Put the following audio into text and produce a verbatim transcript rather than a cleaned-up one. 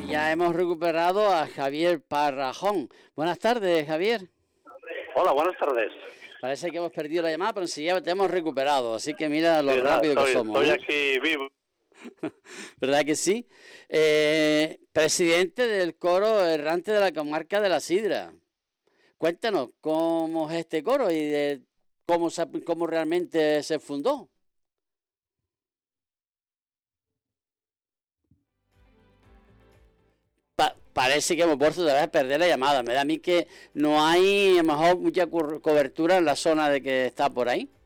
ya hemos recuperado a Javier Parrajón. Buenas tardes, Javier. Hola, buenas tardes. Parece que hemos perdido la llamada, pero enseguida te hemos recuperado, así que mira lo Sí, rápido estoy, que somos. Estoy ¿eh? aquí vivo. ¿Verdad que sí? Eh, presidente del coro errante de la comarca de la Sidra. Cuéntanos, ¿cómo es este coro y de cómo, se, cómo realmente se fundó? Pa parece que hemos vuelto otra vez a perder la llamada. Me da a mí que no hay a lo mejor mucha co cobertura en la zona de que está por ahí.